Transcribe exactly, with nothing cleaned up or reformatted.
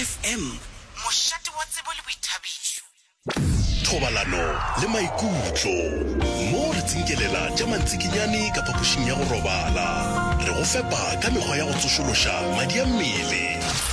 F M, mošate wa tsebo le boithabišo. thobalano le maikutlo mo re tsinkelela tša mantsikinyane ka phapošing ya go robala re go fepa ka mekgwa ya go tsošološa madi a mmele.